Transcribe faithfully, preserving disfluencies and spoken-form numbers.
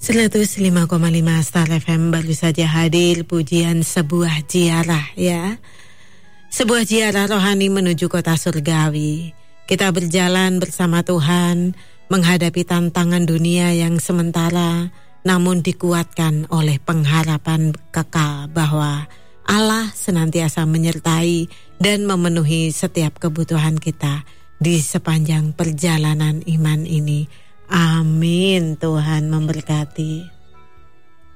seratus lima koma lima Star F M baru saja hadir pujian sebuah ziarah ya. Sebuah ziarah rohani menuju kota surgawi. Kita berjalan bersama Tuhan menghadapi tantangan dunia yang sementara, namun dikuatkan oleh pengharapan kekal bahwa Allah senantiasa menyertai dan memenuhi setiap kebutuhan kita di sepanjang perjalanan iman ini. Amin. Tuhan memberkati.